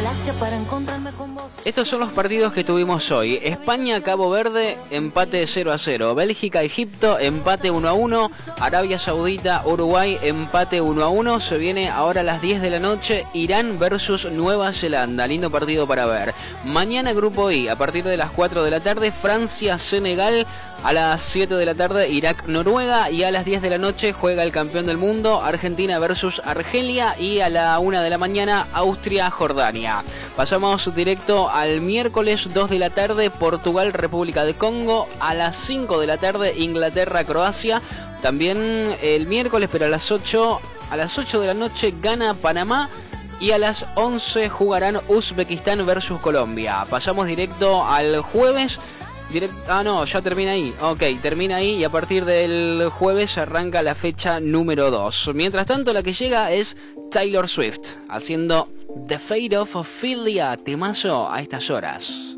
galaxia para encontrarme con vos. Estos son los partidos que tuvimos hoy. España-Cabo Verde, empate 0-0. Bélgica-Egipto, empate 1-1. Arabia Saudita-Uruguay, empate 1-1. Se viene ahora a las 10 de la noche Irán versus Nueva Zelanda. Lindo partido para ver. Mañana Grupo I, a partir de las 4 de la tarde, Francia-Senegal. A las 7 de la tarde, Irak-Noruega. Y a las 10 de la noche juega el campeón del mundo, Argentina versus Argelia. Y a la 1 de la mañana, Austria-Jordania. Pasamos directo al miércoles 2 de la tarde, Portugal-República de Congo. A las 5 de la tarde, Inglaterra-Croacia. También el miércoles, pero a las 8 de la noche, Ghana-Panamá. Y a las 11 jugarán Uzbekistán versus Colombia. Pasamos directo al jueves. Ya termina ahí. Ok, termina ahí y a partir del jueves arranca la fecha número 2. Mientras tanto, la que llega es Taylor Swift haciendo The Fate of Ophelia, temazo a estas horas.